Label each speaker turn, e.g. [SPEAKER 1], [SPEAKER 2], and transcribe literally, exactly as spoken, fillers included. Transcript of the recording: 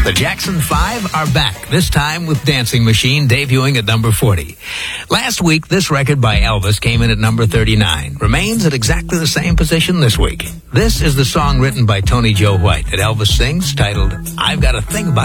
[SPEAKER 1] The Jackson Five are back, this time with Dancing Machine debuting at number forty. Last week, this record by Elvis came in at number thirty-nine. Remains at exactly the same position this week. This is the song written by Tony Joe White that Elvis sings, titled, I've Got a Thing About